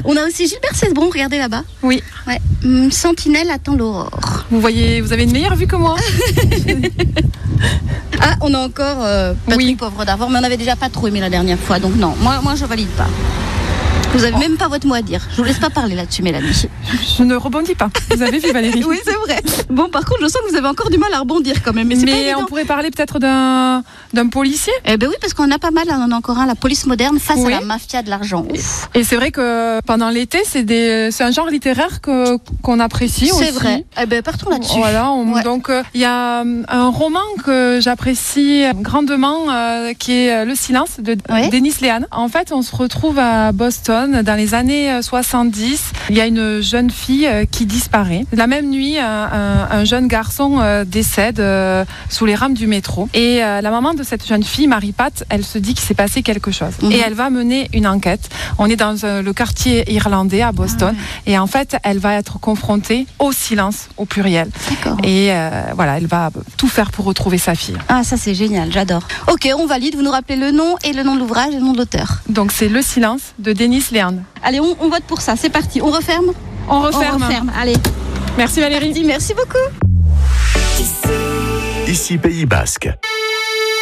On a aussi Gilbert Cesbron, regardez là-bas. Oui. Ouais. Sentinelle attend l'aurore. Vous avez une meilleure vue que moi. Ah, on a encore Patrick Poivre d'Arvor, mais on n'avait déjà pas trop aimé la dernière fois, donc non, moi je valide pas. Vous n'avez même pas votre mot à dire. Je vous laisse pas parler là-dessus, Mélanie. Je ne rebondis pas. Vous avez vu, Valérie? Oui, c'est vrai. Bon, par contre, je sens que vous avez encore du mal à rebondir quand même. Mais on pourrait parler peut-être d'un policier. Eh ben oui, parce qu'on en a pas mal. On en a encore un, la police moderne face à la mafia de l'argent. Ouf. Et c'est vrai que pendant l'été, c'est un genre littéraire qu'on apprécie aussi. C'est vrai. Eh ben partons là-dessus. Voilà. Donc il y a un roman que j'apprécie grandement, qui est Le Silence de Dennis Lehane. En fait, on se retrouve à Boston dans les années 70. Il y a une jeune fille qui disparaît. La même nuit, un jeune garçon décède sous les rames du métro. Et la maman de cette jeune fille, Marie-Pat, elle se dit qu'il s'est passé quelque chose. Et elle va mener une enquête. On est dans le quartier irlandais à Boston. Et en fait, elle va être confrontée au silence, au pluriel. D'accord. Et voilà, elle va tout faire pour retrouver sa fille. Ah, ça c'est génial, j'adore. Ok, on valide. Vous nous rappelez le nom et le nom de l'ouvrage et le nom de l'auteur. Donc c'est Le Silence de Dennis Lehane. Allez, on vote pour ça. C'est parti. On referme. On referme. Allez. Merci Valérie. Merci beaucoup. Ici Pays Basque.